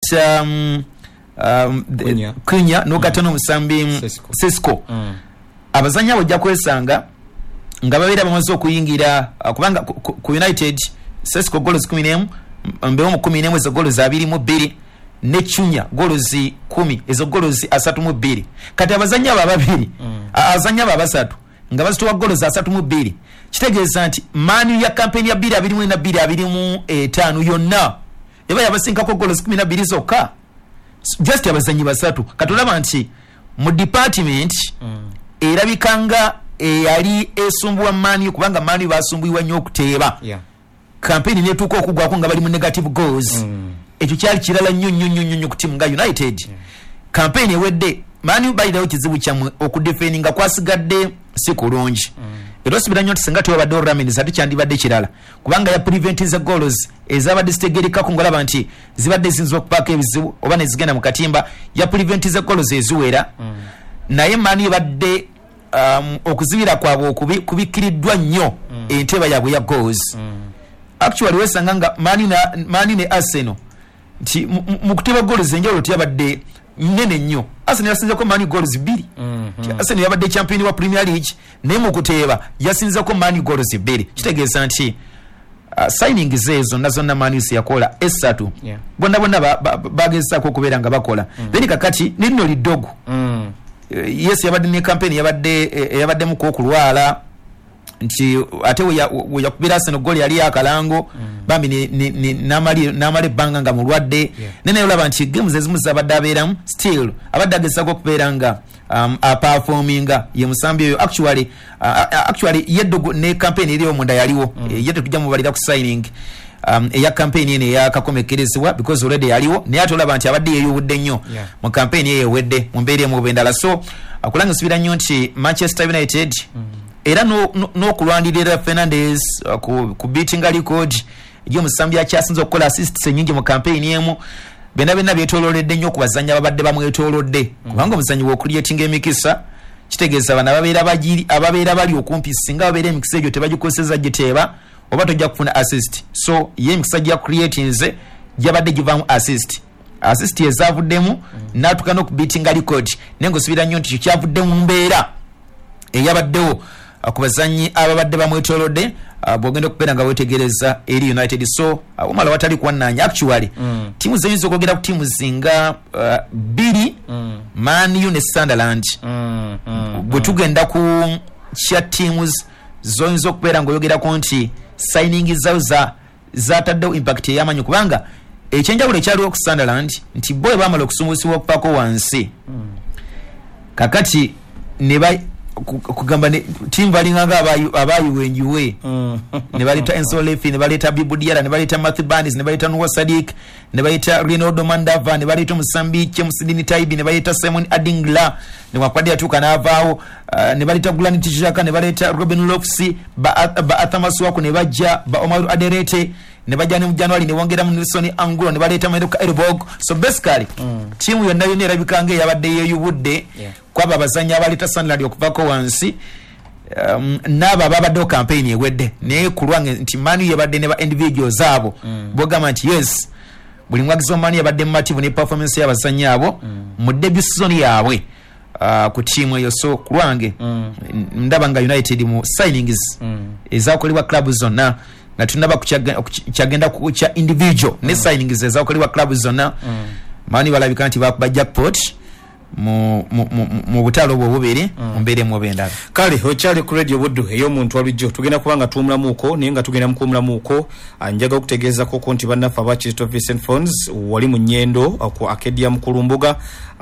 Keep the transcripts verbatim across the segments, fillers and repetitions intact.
bamuita um, um, Kwinya n'okatono musambi Sesco mm. abazanya bajja kwesanga nga babeera bamaze okuyingira uh, kubanga ku, ku, ku United Sesco goals kumi n'emu mbewo mu kumi n'emu ezo goals abiri mu bbiri ne Chunya goals kumi ezo goals asatu mu bbiri kati abazanya aba babiri mm. azanya aba basatu nga bazitowa goals asatu mu bbiri kitegeeza nti manu ya campaign ya bbiri abiri mu na bbiri abiri mu etaano yonna eba yabasinkako goals kumi na bbiri zokka just abazanyi basatu katulaba nti mu department mm. erabikanga eyali esumbuwa manu kubanga manu basumbuiwa nnyo okuteeba yeah. campaign netuuka okugwako nga bali mu negative goals mm. ekyo kyali kirala nnyo nnyo nnyo nnyo ku timu nga United yeah. campaign ewedde manu balirawo kizibu kyamwe okudefendinga kwasigadde si kulungi mm. era sibira nnyo tisenga tewabadde Ramires ate kyandibadde kirala kubanga ya preventiza goals ezabadde zitegereka ku ngolaba nti zibadde zinzo okupaaka ebizibu oba ne zigenda mu katimba ya preventiza goals eziwera mm. naye manu ebadde um, okuzibira kwabwe kubikiriddwa nnyo mm. enteba yabwe ya goals mm. actually wesanga nga manu na manu ne Arsenal nti mu kuteba goals enjawulo tiyabadde nene nnyo. Arsenal yasinza ko manu goals bbiri mm -hmm. Arsenal yabadde champion wa Premier League naye mu kuteeba yasinza ko manu goals bbiri kitegeeza nti uh, signing zezo nazo na manu yakola esatu yeah. bonna bonna bagezako ba, ba okubeera nga bakola mm. then kakati nino lidogo mm. uh, yes yabadde ne campaign yabadde uh, yabadde mu kokulwala nti ate we yakubira Arsenal goal yali akalango mm. bambi ni, ni, ni namali namali banga nga mulwadde yeah. nene olaba nti games ezimu zabadde abeeramu still abadde agesako okubeera nga um, a performinga ye musambi oyo actually uh, actually yeddo ne campaign iliyo munda yaliwo mm. e, yeddo tujja mubalira ku signing um, eya campaign ene ya kakomekerezebwa because already yaliwo ne atolaba nti abadde yeyubudde nnyo yeah. mu campaign ye yewedde mu mbeere mu bendala so akulanga sibira nnyo nti Manchester United mm. era no no, no kulwandirira Fernandes uh, ku, ku beating record yo musambi akyasinze okukola assists nyingi mu campaign yemu bena bena byetololedde nnyo kubazanya babadde bamwetolodde mm. kubanga omuzanyi wo creating emikisa kitegeeza bana babeera bajiri ababeera bali okumpi singa babeera emikisa egyo tebagikoseza giteeba oba tojja kufuna assist so ye emikisa gya creating ze yabadde givamu assist assist ezavuddemu mm. natukana ku beating record nengo sibira nnyo nti kyavudde mu mbeera eyabaddewo akubazanyi ababadde bamwetolodde uh, bogenda okubeera nga wetegereza eri United so omala uh, watali kwananya actually mm. timu zenyizo okogera ku timu zinga uh, biri mm. Man U ne Sunderland mm. mm. bwe tugenda ku kya teams zoyinza okubeera nga oyogera ku nti signing zawo za zataddewo impact eyamanyi kubanga ekyenjawulo ekyaliwo ku Sunderland nti boy bamala okusumbuusibwa okupako wansi mm. kakati ne ba kugamba ne team balinganga abayu abayu wenjuwe mm. ne balita Enzo Lefi ne balita Bibu Diara ne balita Matthew Bandis ne balita Noah Sadik ne balita Ronaldo Mandava ne balita Musambiche Musidini Taibi ne balita Simon Adingla ne wakwadi atuka na avao uh, ne balita Gulani Tijaka ne balita Robin Lofsi ba, ba Atamasu wako ne bajja ba Omar Aderete ne bajja mu January ne wongera mu Nelson Angulo ne baleta Maduka Elbog so basically mm. team yonna yonna erabikanga yabadde yeyubudde yeah. kwaba abazanya abalita Sunderland okuvako wansi um, naba babadde campaign ewedde naye kulwange nti Manu yabadde ne ba individuals abo mm. bogama nti yes buli mwagizo Manu yabadde massive ne performance y'abazanya abo mm. mu debut season yaabwe uh, ku team eyo so kulwange mm. ndaba nga United mu signings mm. ezakolebwa club zonna na tunaba kuchagenda ku cha individual mm. ne signings ezakolebwa club zonna mm. Manu balabika nti bakuba jackpot mu mu mu butalo bwo bubiri mbere mu bendala kale okyali ku radio buddu eyo muntu wabijo tugenda kubanga tumulamuko naye nga tugenda mukumulamuko anjaga okutegeeza ko konti bannafa ba Chito Vincent Funds wali mu nyendo ku Acadia Mukulumbuga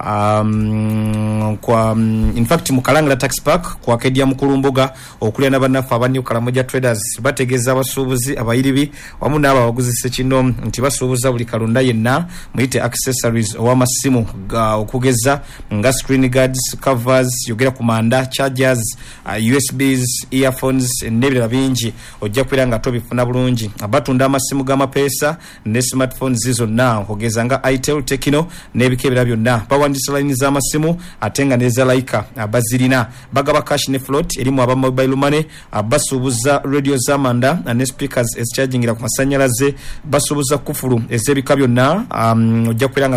um, kwa um, in fact mu Kalangala Tax Park ku Acadia Mukulumbuga okulya na bannafa abani Karamoja Traders bategeeza abasuubuzi abayiribi wamu n'aba baguzise kino nti basuubuza buli kalunda yenna muyite accessories ow'amasimu okugeza nga screen guards covers yogera kumanda chargers uh, U S Bs earphones nebira bingi ojja kwera nga tobifuna bulungi abatunda amasimu g'amapesa ne smartphones zizo na ogeza nga Itel Tecno nebikebera byonna bawandisa line z'amasimu atenga neza laika abazirina bagaba cash ne float erimu aba mobile money abasubuza radio zamanda ne speakers es charging ira ku masanyalaze basubuza kufuru ezebika byonna um, ojja kwera